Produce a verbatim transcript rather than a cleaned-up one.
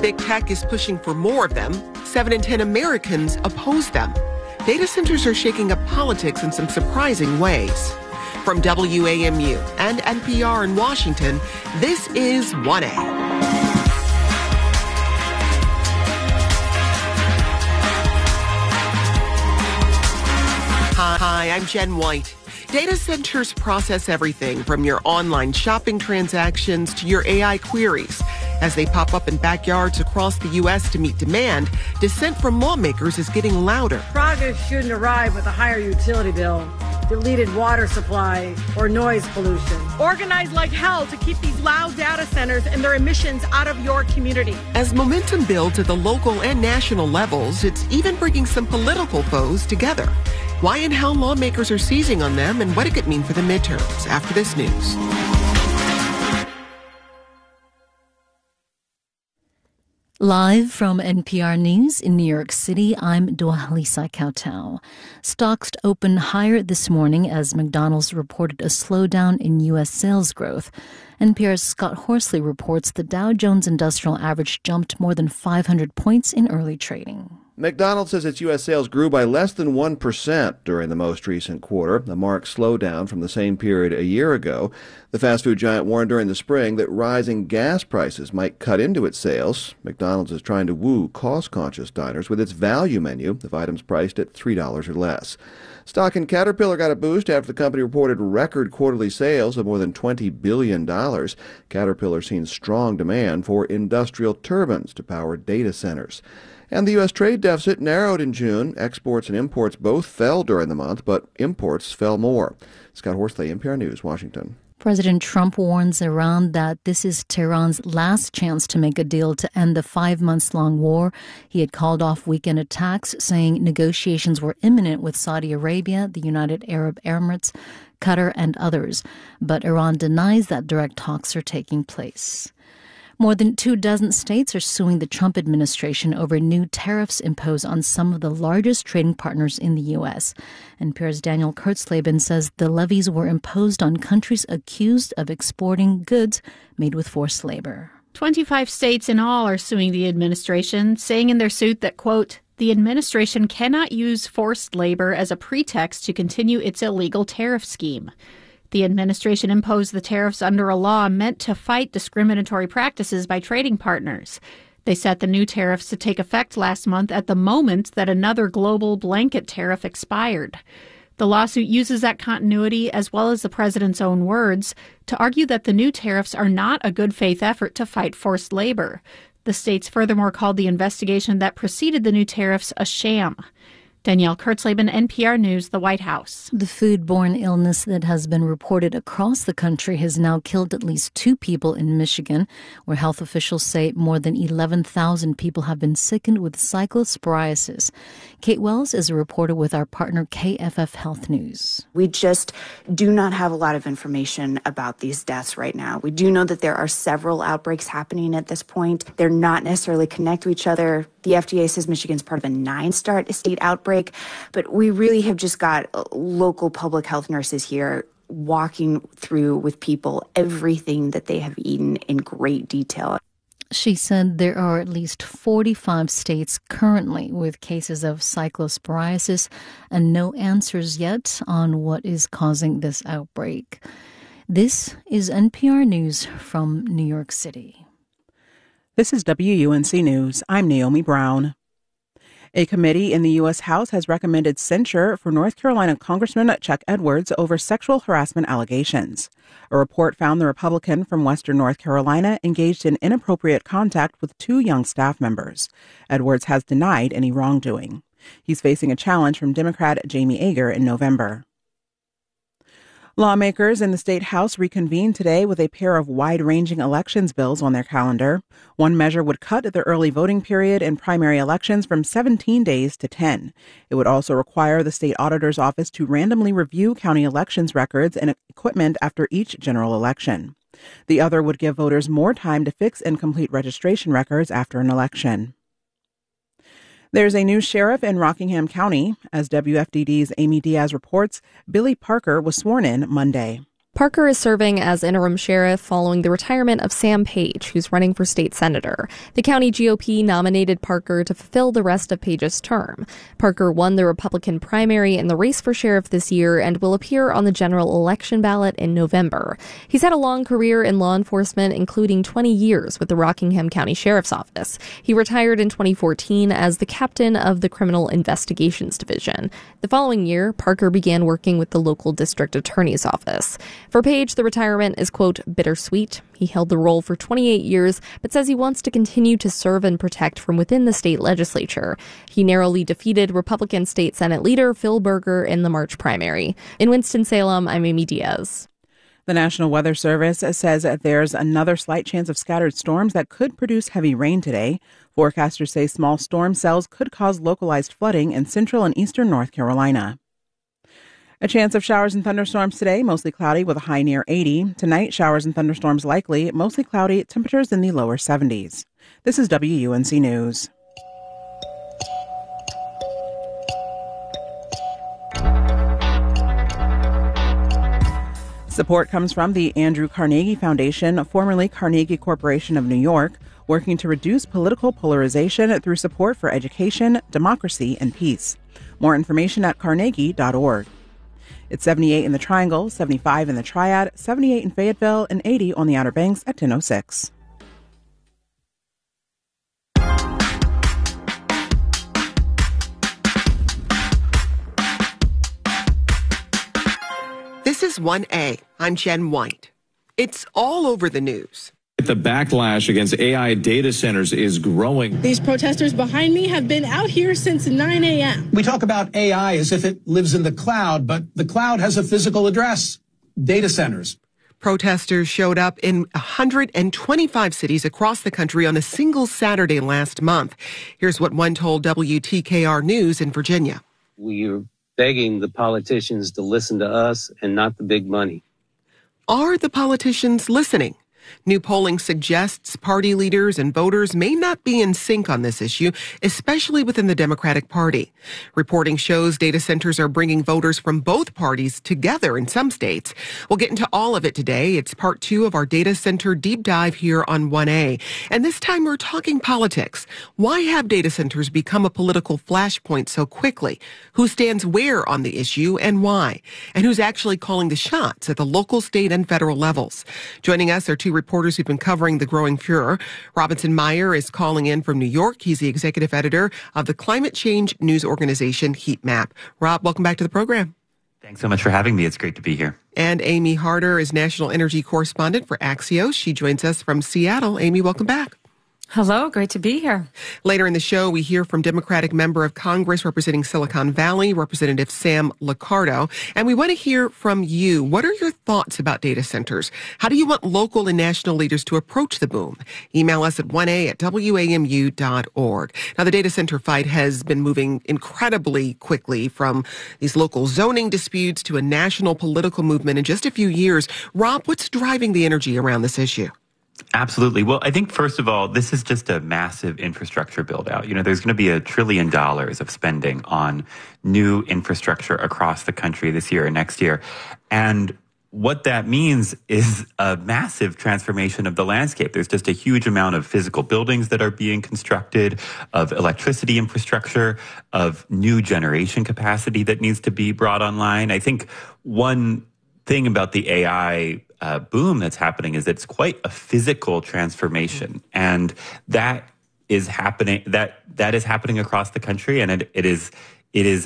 Big tech is pushing for more of them. Seven in ten Americans oppose them. Data centers are shaking up politics in some surprising ways. From W A M U and N P R in Washington, this is one A. Hi, I'm Jen White. Data centers process everything from your online shopping transactions to your A I queries. As they pop up in backyards across the U S to meet demand, dissent from lawmakers is getting louder. Projects shouldn't arrive with a higher utility bill, deleted water supply, or noise pollution. Organize like hell to keep these loud data centers and their emissions out of your community. As momentum builds at the local and national levels, it's even bringing some political foes together. Why and how lawmakers are seizing on them and what it could mean for the midterms after this news. Live from N P R News in New York City, I'm Dwalisa Kautau. Stocks opened higher this morning as McDonald's reported a slowdown in U S sales growth. N P R's Scott Horsley reports the Dow Jones Industrial Average jumped more than five hundred points in early trading. McDonald's says its U S sales grew by less than one percent during the most recent quarter, a marked slowdown from the same period a year ago. The fast food giant warned during the spring that rising gas prices might cut into its sales. McDonald's is trying to woo cost-conscious diners with its value menu of items priced at three dollars or less. Stock in Caterpillar got a boost after the company reported record quarterly sales of more than twenty billion dollars. Caterpillar seen strong demand for industrial turbines to power data centers. And the U S trade deficit narrowed in June. Exports and imports both fell during the month, but imports fell more. Scott Horsley, N P R News, Washington. President Trump warns Iran that this is Tehran's last chance to make a deal to end the five-months-long war. He had called off weekend attacks, saying negotiations were imminent with Saudi Arabia, the United Arab Emirates, Qatar, and others. But Iran denies that direct talks are taking place. More than two dozen states are suing the Trump administration over new tariffs imposed on some of the largest trading partners in the U S. N P R's Daniel Kurtzleben says the levies were imposed on countries accused of exporting goods made with forced labor. twenty-five states in all are suing the administration, saying in their suit that, quote, the administration cannot use forced labor as a pretext to continue its illegal tariff scheme. The administration imposed the tariffs under a law meant to fight discriminatory practices by trading partners. They set the new tariffs to take effect last month at the moment that another global blanket tariff expired. The lawsuit uses that continuity, as well as the president's own words, to argue that the new tariffs are not a good faith effort to fight forced labor. The states furthermore called the investigation that preceded the new tariffs a sham. Danielle Kurtzleben, N P R News, the White House. The foodborne illness that has been reported across the country has now killed at least two people in Michigan, where health officials say more than eleven thousand people have been sickened with cyclosporiasis. Kate Wells is a reporter with our partner K F F Health News. We just do not have a lot of information about these deaths right now. We do know that there are several outbreaks happening at this point. They're not necessarily connected to each other. The F D A says Michigan's part of a nine-star state outbreak, but we really have just got local public health nurses here walking through with people everything that they have eaten in great detail. She said there are at least forty-five states currently with cases of cyclosporiasis and no answers yet on what is causing this outbreak. This is N P R News from New York City. This is W U N C News. I'm Naomi Brown. A committee in the U S House has recommended censure for North Carolina Congressman Chuck Edwards over sexual harassment allegations. A report found the Republican from Western North Carolina engaged in inappropriate contact with two young staff members. Edwards has denied any wrongdoing. He's facing a challenge from Democrat Jamie Ager in November. Lawmakers in the State House reconvened today with a pair of wide-ranging elections bills on their calendar. One measure would cut the early voting period in primary elections from seventeen days to ten. It would also require the state auditor's office to randomly review county elections records and equipment after each general election. The other would give voters more time to fix and complete registration records after an election. There's a new sheriff in Rockingham County. As W F D D's Amy Diaz reports, Billy Parker was sworn in Monday. Parker is serving as interim sheriff following the retirement of Sam Page, who's running for state senator. The county G O P nominated Parker to fulfill the rest of Page's term. Parker won the Republican primary in the race for sheriff this year and will appear on the general election ballot in November. He's had a long career in law enforcement, including twenty years with the Rockingham County Sheriff's Office. He retired in twenty fourteen as the captain of the Criminal Investigations Division. The following year, Parker began working with the local district attorney's office. For Page, the retirement is, quote, bittersweet. He held the role for twenty-eight years, but says he wants to continue to serve and protect from within the state legislature. He narrowly defeated Republican State Senate leader Phil Berger in the March primary. In Winston-Salem, I'm Amy Diaz. The National Weather Service says that there's another slight chance of scattered storms that could produce heavy rain today. Forecasters say small storm cells could cause localized flooding in central and eastern North Carolina. A chance of showers and thunderstorms today, mostly cloudy with a high near eighty. Tonight, showers and thunderstorms likely, mostly cloudy, temperatures in the lower seventies. This is W U N C News. Support comes from the Andrew Carnegie Foundation, formerly Carnegie Corporation of New York, working to reduce political polarization through support for education, democracy, and peace. More information at carnegie dot org. It's seventy-eight in the Triangle, seventy-five in the Triad, seventy-eight in Fayetteville, and eighty on the Outer Banks at ten oh six. This is one A. I'm Jen White. It's all over the news. The backlash against A I data centers is growing. These protesters behind me have been out here since nine a.m. We talk about A I as if it lives in the cloud, but the cloud has a physical address, data centers. Protesters showed up in one hundred twenty-five cities across the country on a single Saturday last month. Here's what one told W T K R News in Virginia. We are begging the politicians to listen to us and not the big money. Are the politicians listening? New polling suggests party leaders and voters may not be in sync on this issue, especially within the Democratic Party. Reporting shows data centers are bringing voters from both parties together in some states. We'll get into all of it today. It's part two of our data center deep dive here on one A. And this time we're talking politics. Why have data centers become a political flashpoint so quickly? Who stands where on the issue and why? And who's actually calling the shots at the local, state, and federal levels? Joining us are two reporters who've been covering the growing furor. Robinson Meyer is calling in from New York. He's the executive editor of the climate change news organization Heat Map. Rob, welcome back to the program. Thanks so much for having me. It's great to be here. And Amy Harder is national energy correspondent for Axios. She joins us from Seattle. Amy, welcome back. Hello, great to be here. Later in the show, we hear from Democratic member of Congress representing Silicon Valley, Representative Sam Liccardo. And we want to hear from you. What are your thoughts about data centers? How do you want local and national leaders to approach the boom? Email us at one A at W A M U dot org. Now, the data center fight has been moving incredibly quickly from these local zoning disputes to a national political movement in just a few years. Rob, what's driving the energy around this issue? Absolutely. Well, I think, first of all, this is just a massive infrastructure build out. You know, there's going to be a trillion dollars of spending on new infrastructure across the country this year and next year. And what that means is a massive transformation of the landscape. There's just a huge amount of physical buildings that are being constructed, of electricity infrastructure, of new generation capacity that needs to be brought online. I think one thing about the A I uh, boom that's happening is it's quite a physical transformation, and that is happening. That that is happening across the country, and it, it is it is